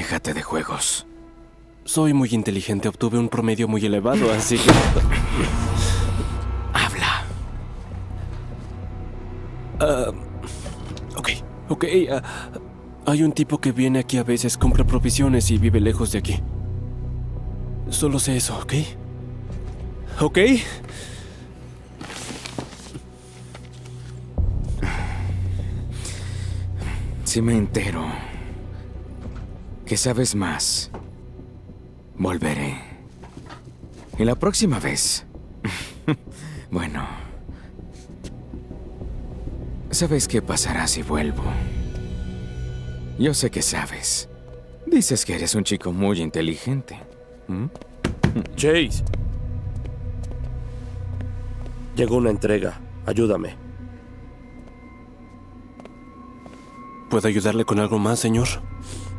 déjate de juegos. Soy muy inteligente, obtuve un promedio muy elevado, así que... Habla. Ok, hay un tipo que viene aquí a veces, compra provisiones y vive lejos de aquí. Solo sé eso, ¿ok? ¿Ok? Si me entero que sabes más, volveré. Y la próxima vez... bueno... ¿Sabes qué pasará si vuelvo? Yo sé que sabes. Dices que eres un chico muy inteligente. Chase. Llegó una entrega. Ayúdame. ¿Puedo ayudarle con algo más, señor?